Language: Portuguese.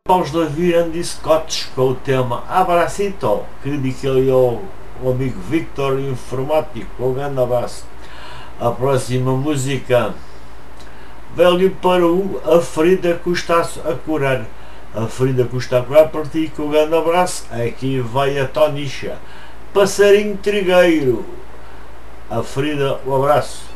Vamos de ouvir Andy Scott com o tema Abracito, que dedica ali ao amigo Victor Informático. Um grande abraço. A próxima música, Velho para a ferida custa a curar. A ferida custa a curar para ti, com um grande abraço. Aqui vai a Tonicha, Passarinho Trigueiro. A ferida, um abraço.